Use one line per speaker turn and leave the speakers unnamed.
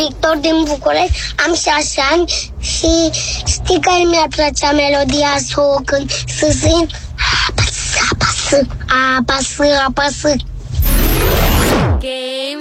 Victor din București, am 6 ani și știi care mi-ar plăcea melodia să o cânt, să simt apasă, apasă, apasă, apasă.